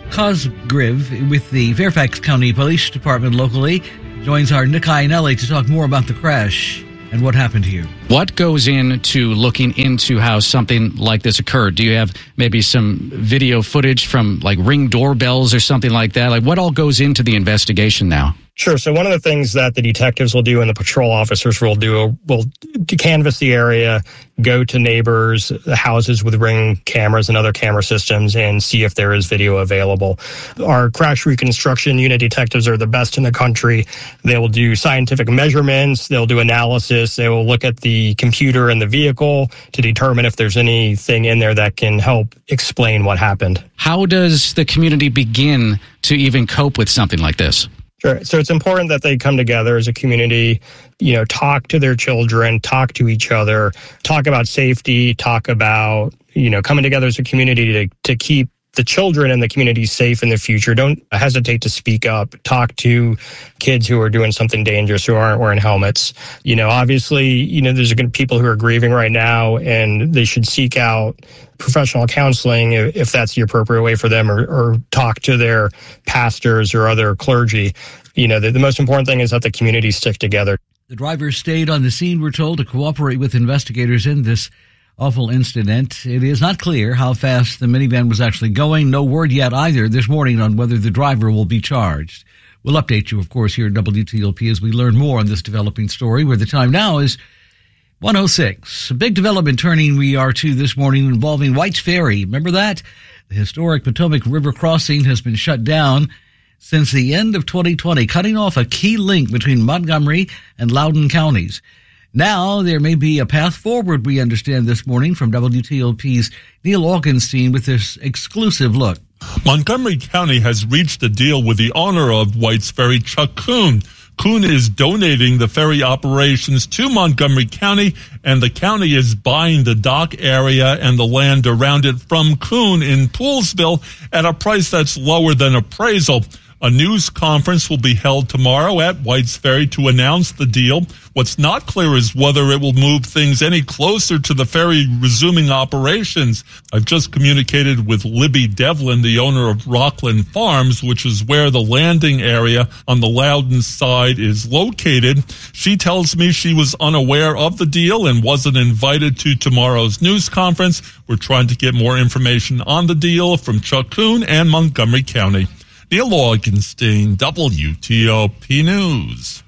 Cosgrave with the Fairfax County Police Department locally joins our Nick Iannelli to talk more about the crash and what happened here. What goes into looking into how something like this occurred? Do you have maybe some video footage from like Ring doorbells or something like that? Like what all goes into the investigation now? Sure. So one of the things that the detectives will do and the patrol officers will do will canvass the area, go to neighbors, the houses with Ring cameras and other camera systems, and see if there is video available. Our crash reconstruction unit detectives are the best in the country. They will do scientific measurements. They'll do analysis. They will look at the computer in the vehicle to determine if there's anything in there that can help explain what happened. How does the community begin to even cope with something like this? Sure. So it's important that they come together as a community, you know, talk to their children, talk to each other, talk about safety, talk about, you know, coming together as a community to, to keep the children and the community safe in the future. Don't hesitate to speak up. Talk to kids who are doing something dangerous, who aren't wearing helmets. You know, obviously, you know, there's going to be people who are grieving right now, and they should seek out professional counseling if that's the appropriate way for them, or, or talk to their pastors or other clergy. You know, the, the most important thing is that the community stick together. The driver stayed on the scene, we're told, to cooperate with investigators in this awful incident. It is not clear how fast the minivan was actually going. No word yet either this morning on whether the driver will be charged. We'll update you, of course, here at W T O P as we learn more on this developing story, where the time now is one oh six. A big development turning we are to this morning involving White's Ferry. Remember that? The historic Potomac River crossing has been shut down since the end of twenty twenty, cutting off a key link between Montgomery and Loudoun counties. Now there may be a path forward, we understand this morning, from W T O P's Neil Augenstein with this exclusive look. Montgomery County has reached a deal with the owner of White's Ferry, Chuck Kuhn. Kuhn is donating the ferry operations to Montgomery County, and the county is buying the dock area and the land around it from Kuhn in Poolsville at a price that's lower than appraisal. A news conference will be held tomorrow at White's Ferry to announce the deal. What's not clear is whether it will move things any closer to the ferry resuming operations. I've just communicated with Libby Devlin, the owner of Rockland Farms, which is where the landing area on the Loudoun side is located. She tells me she was unaware of the deal and wasn't invited to tomorrow's news conference. We're trying to get more information on the deal from Chuck Kuhn and Montgomery County. Neil Augenstein, W T O P News.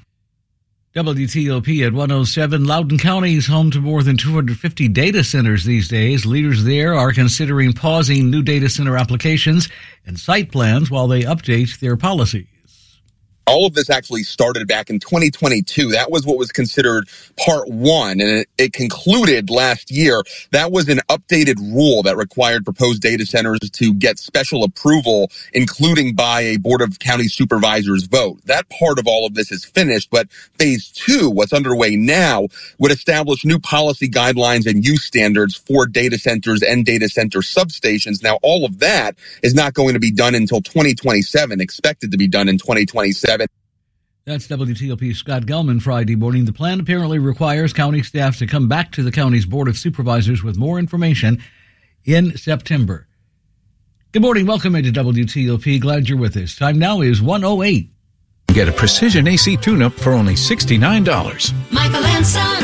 W T O P at one oh seven. Loudoun County is home to more than two hundred fifty data centers these days. Leaders there are considering pausing new data center applications and site plans while they update their policies. All of this actually started back in twenty twenty-two. That was what was considered part one, and it, it concluded last year. That was an updated rule that required proposed data centers to get special approval, including by a Board of County Supervisors vote. That part of all of this is finished, but phase two, what's underway now, would establish new policy guidelines and use standards for data centers and data center substations. Now, all of that is not going to be done until twenty twenty-seven, expected to be done in twenty twenty-seven. That's W T O P's Scott Gelman Friday morning. The plan apparently requires county staff to come back to the county's Board of Supervisors with more information in September. Good morning. Welcome into W T O P. Glad you're with us. Time now is one oh eight. Get a precision A C tune-up for only sixty-nine dollars. Michael and Son.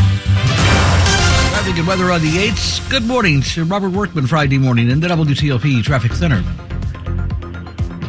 Traffic and weather on the eights. Good morning to Robert Workman Friday morning in the W T O P Traffic Center.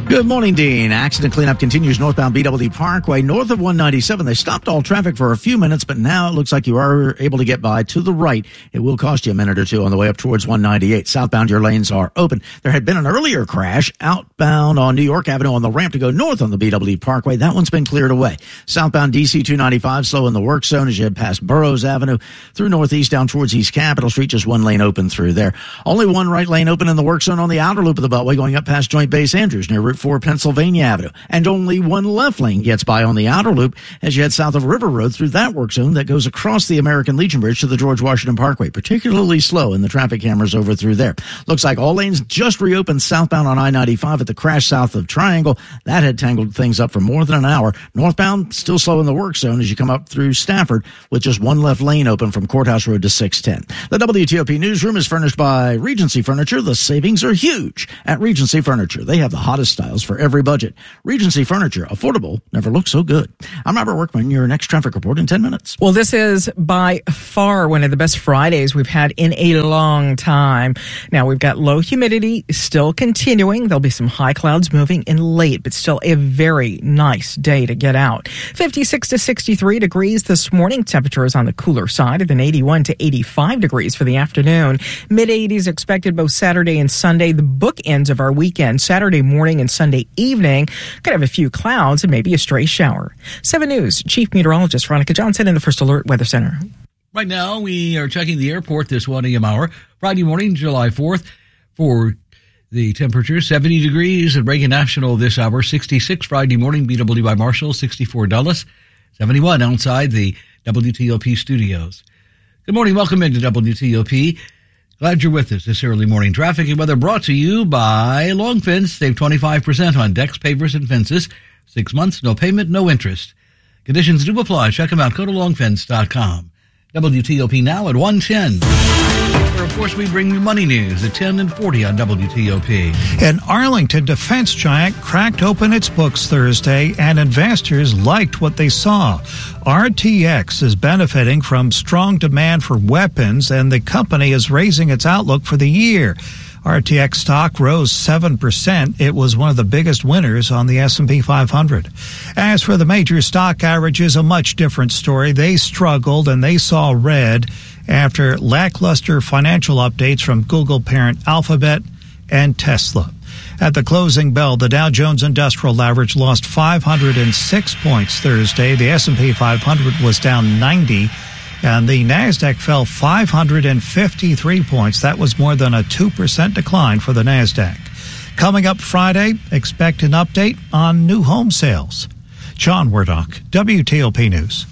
Good morning, Dean. Accident cleanup continues northbound B W Parkway, north of one ninety-seven. They stopped all traffic for a few minutes, but now it looks like you are able to get by to the right. It will cost you a minute or two on the way up towards one ninety-eight. Southbound, your lanes are open. There had been an earlier crash outbound on New York Avenue on the ramp to go north on the B W Parkway. That one's been cleared away. Southbound D C two ninety-five, slow in the work zone as you head past Burroughs Avenue through northeast down towards East Capitol Street. Just one lane open through there. Only one right lane open in the work zone on the outer loop of the Beltway going up past Joint Base Andrews near Route four Pennsylvania Avenue. And only one left lane gets by on the outer loop as you head south of River Road through that work zone that goes across the American Legion Bridge to the George Washington Parkway. Particularly slow in the traffic cameras over through there. Looks like all lanes just reopened southbound on I ninety-five at the crash south of Triangle. That had tangled things up for more than an hour. Northbound, still slow in the work zone as you come up through Stafford with just one left lane open from Courthouse Road to six ten. The W T O P newsroom is furnished by Regency Furniture. The savings are huge at Regency Furniture. They have the hottest styles for every budget. Regency Furniture, affordable, never looked so good. I'm Robert Workman, your next traffic report in ten minutes. Well, this is by far one of the best Fridays we've had in a long time. Now, we've got low humidity still continuing. There'll be some high clouds moving in late, but still a very nice day to get out. fifty-six to sixty-three degrees this morning. Temperature is on the cooler side, and then eighty-one to eighty-five degrees for the afternoon. mid-eighties expected both Saturday and Sunday, the bookends of our weekend. Saturday morning and Sunday evening could have a few clouds and maybe a stray shower. seven News Chief Meteorologist Veronica Johnson in the First Alert Weather Center. Right now, we are checking the airport this one a m hour. Friday morning, July fourth, for the temperature, seventy degrees at Reagan National this hour, sixty-six Friday morning, B W by Marshall, sixty-four Dulles, seventy-one outside the W T O P studios. Good morning, welcome into W T O P. Glad you're with us this early morning. Traffic and weather brought to you by Long Fence. Save twenty-five percent on decks, pavers, and fences. Six months, no payment, no interest. Conditions do apply. Check them out. Go to long fence dot com. W T O P now at one ten. Where, of course, we bring you money news at ten and forty on W T O P. An Arlington defense giant cracked open its books Thursday, and investors liked what they saw. R T X is benefiting from strong demand for weapons, and the company is raising its outlook for the year. R T X stock rose seven percent. It was one of the biggest winners on the S and P five hundred. As for the major stock averages, a much different story. They struggled and they saw red after lackluster financial updates from Google parent Alphabet and Tesla. At the closing bell, the Dow Jones Industrial Average lost five hundred six points Thursday. The S and P five hundred was down ninety. And the NASDAQ fell five hundred fifty-three points. That was more than a two percent decline for the NASDAQ. Coming up Friday, expect an update on new home sales. John Wardock, W T O P News.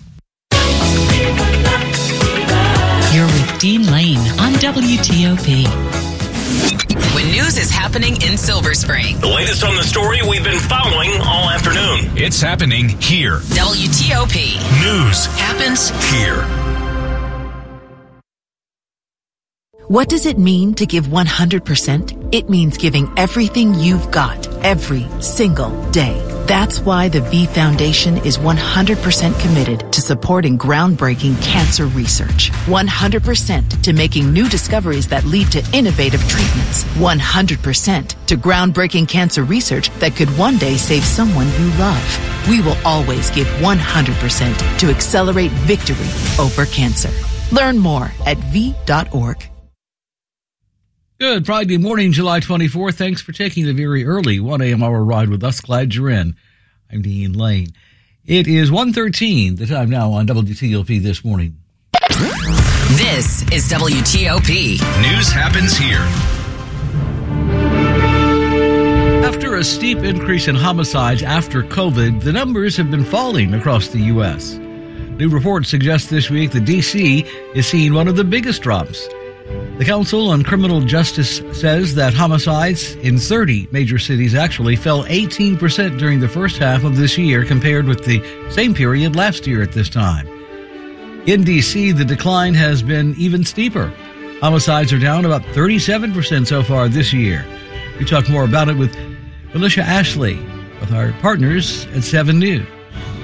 You're with Dean Lane on W T O P. When news is happening in Silver Spring. The latest on the story we've been following all afternoon. It's happening here. W T O P. News happens here. What does it mean to give one hundred percent? It means giving everything you've got, every single day. That's why the V Foundation is one hundred percent committed to supporting groundbreaking cancer research. one hundred percent to making new discoveries that lead to innovative treatments. one hundred percent to groundbreaking cancer research that could one day save someone you love. We will always give one hundred percent to accelerate victory over cancer. Learn more at V dot org. Good Friday morning, July twenty-fourth. Thanks for taking the very early one a m hour ride with us. Glad you're in. I'm Dean Lane. It is one thirteen, the time now on W T O P this morning. This is W T O P. News happens here. After a steep increase in homicides after COVID, the numbers have been falling across the U S. New reports suggest this week that D C is seeing one of the biggest drops. The Council on Criminal Justice says that homicides in thirty major cities actually fell eighteen percent during the first half of this year compared with the same period last year at this time. In D C, the decline has been even steeper. Homicides are down about thirty-seven percent so far this year. We talk more about it with Felicia Ashley with our partners at seven News.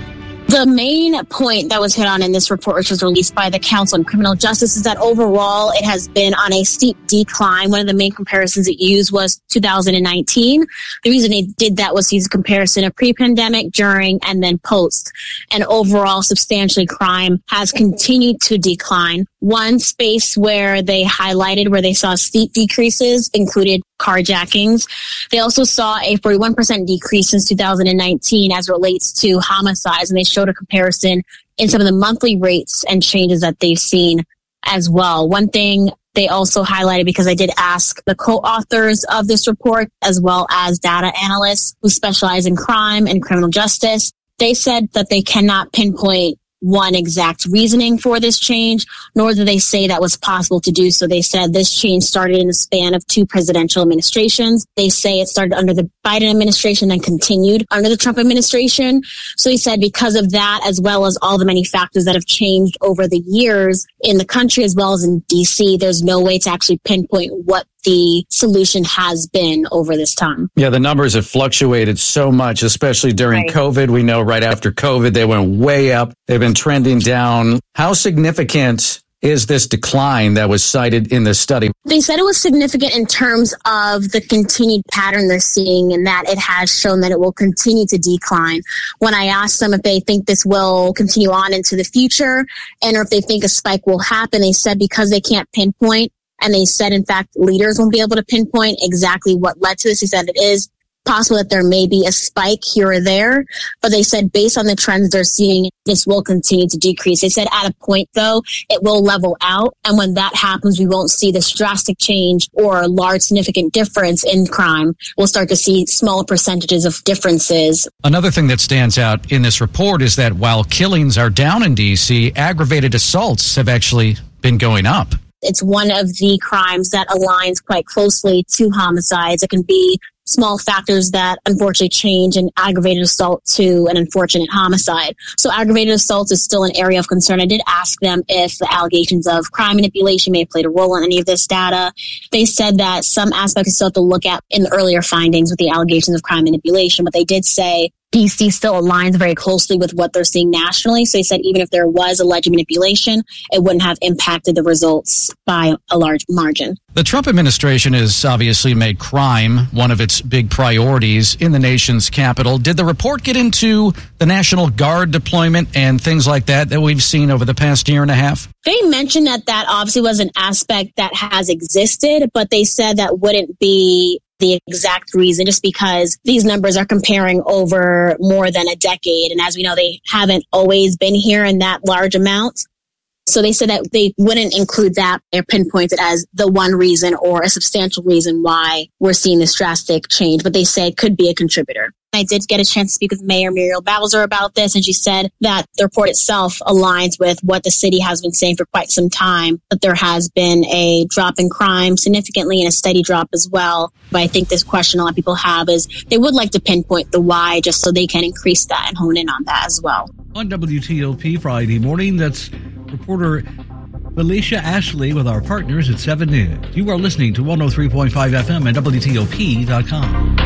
The main point that was hit on in this report, which was released by the Council on Criminal Justice, is that overall it has been on a steep decline. One of the main comparisons it used was two thousand nineteen. The reason it did that was to use a comparison of pre-pandemic, during, and then post. And overall, substantially, crime has continued to decline. One space where they highlighted where they saw steep decreases included carjackings. They also saw a forty-one percent decrease since two thousand nineteen as it relates to homicides, and they showed a comparison in some of the monthly rates and changes that they've seen as well. One thing they also highlighted, because I did ask the co-authors of this report, as well as data analysts who specialize in crime and criminal justice, they said that they cannot pinpoint one exact reasoning for this change, nor do they say that was possible to do so. They said this change started in the span of two presidential administrations. They say it started under the Biden administration and continued under the Trump administration. So he said because of that, as well as all the many factors that have changed over the years in the country as well as in D C, there's no way to actually pinpoint what the solution has been over this time. Yeah, the numbers have fluctuated so much, especially during Right. COVID. We know right after COVID, they went way up. They've been trending down. How significant is this decline that was cited in this study? They said it was significant in terms of the continued pattern they're seeing, and that it has shown that it will continue to decline. When I asked them if they think this will continue on into the future and or if they think a spike will happen, they said because they can't pinpoint, and they said, in fact, leaders won't be able to pinpoint exactly what led to this. They said it is possible that there may be a spike here or there, but they said based on the trends they're seeing, this will continue to decrease. They said at a point, though, it will level out. And when that happens, we won't see this drastic change or a large significant difference in crime. We'll start to see small percentages of differences. Another thing that stands out in this report is that while killings are down in D C, aggravated assaults have actually been going up. It's one of the crimes that aligns quite closely to homicides. It can be small factors that unfortunately change an aggravated assault to an unfortunate homicide. So aggravated assault is still an area of concern. I did ask them if the allegations of crime manipulation may have played a role in any of this data. They said that some aspects still have to look at in the earlier findings with the allegations of crime manipulation, but they did say D C still aligns very closely with what they're seeing nationally. So they said even if there was alleged manipulation, it wouldn't have impacted the results by a large margin. The Trump administration has obviously made crime one of its big priorities in the nation's capital. Did the report get into the National Guard deployment and things like that that we've seen over the past year and a half? They mentioned that that obviously was an aspect that has existed, but they said that wouldn't be the exact reason, just because these numbers are comparing over more than a decade. And as we know, they haven't always been here in that large amount. So they said that they wouldn't include that or pinpoint it as the one reason or a substantial reason why we're seeing this drastic change, but they say it could be a contributor. I did get a chance to speak with Mayor Muriel Bowser about this, and she said that the report itself aligns with what the city has been saying for quite some time, that there has been a drop in crime significantly and a steady drop as well. But I think this question a lot of people have is they would like to pinpoint the why just so they can increase that and hone in on that as well. On W T O P Friday morning, that's reporter Felicia Ashley with our partners at seven News. You are listening to one oh three point five F M and W T O P dot com.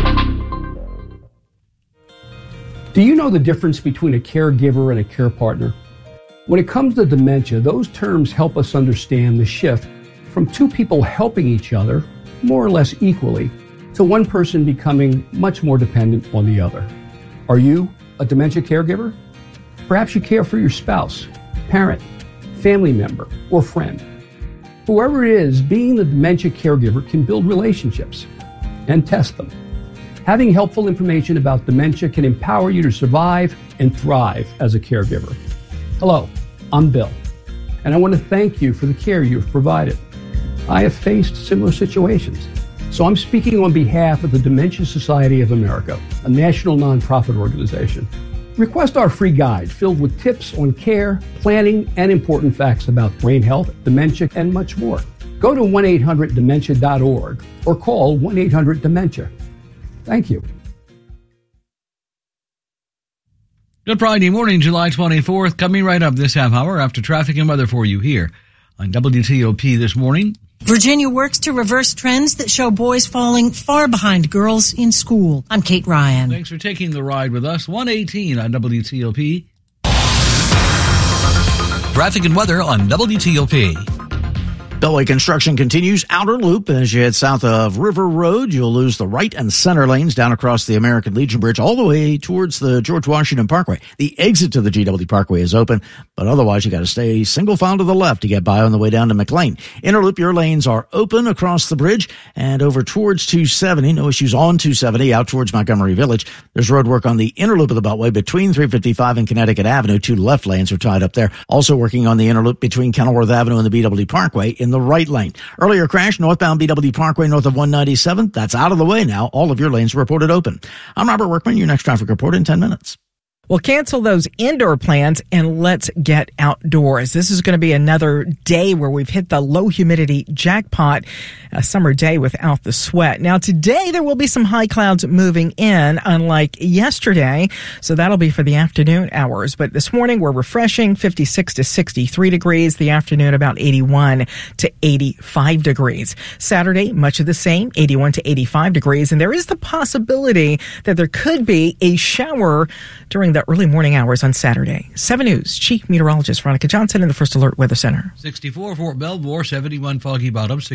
Do you know the difference between a caregiver and a care partner? When it comes to dementia, those terms help us understand the shift from two people helping each other more or less equally to one person becoming much more dependent on the other. Are you a dementia caregiver? Perhaps you care for your spouse, parent, family member, or friend. Whoever it is, being the dementia caregiver can build relationships and test them. Having helpful information about dementia can empower you to survive and thrive as a caregiver. Hello, I'm Bill, and I want to thank you for the care you've provided. I have faced similar situations, so I'm speaking on behalf of the Dementia Society of America, a national nonprofit organization. Request our free guide filled with tips on care, planning, and important facts about brain health, dementia, and much more. Go to one eight hundred dementia dot org or call one eight hundred dementia. Thank you. Good Friday morning, July twenty-fourth. Coming right up this half hour after traffic and weather for you here on W T O P this morning. Virginia works to reverse trends that show boys falling far behind girls in school. I'm Kate Ryan. Thanks for taking the ride with us. one eighteen on W T O P. Traffic and weather on W T O P. Beltway construction continues. Outer Loop, as you head south of River Road, you'll lose the right and center lanes down across the American Legion Bridge all the way towards the George Washington Parkway. The exit to the G W Parkway is open, but otherwise you got to stay single file to the left to get by on the way down to McLean. Inner Loop, your lanes are open across the bridge and over towards two seventy. No issues on two seventy out towards Montgomery Village. There's road work on the inner loop of the Beltway between three fifty-five and Connecticut Avenue. Two left lanes are tied up there. Also working on the inner loop between Kenilworth Avenue and the B W Parkway in the right lane. Earlier crash, northbound B W Parkway north of one ninety-seven. That's out of the way now. All of your lanes are reported open. I'm Robert Workman, your next traffic report in ten minutes. Well, cancel those indoor plans and let's get outdoors. This is going to be another day where we've hit the low humidity jackpot, a summer day without the sweat. Now, today there will be some high clouds moving in, unlike yesterday. So that'll be for the afternoon hours. But this morning we're refreshing, fifty-six to sixty-three degrees. The afternoon about eighty-one to eighty-five degrees. Saturday, much of the same, eighty-one to eighty-five degrees. And there is the possibility that there could be a shower during the early morning hours on Saturday. seven News Chief Meteorologist Veronica Johnson in the First Alert Weather Center. sixty-four Fort Belvoir, seventy-one Foggy Bottom.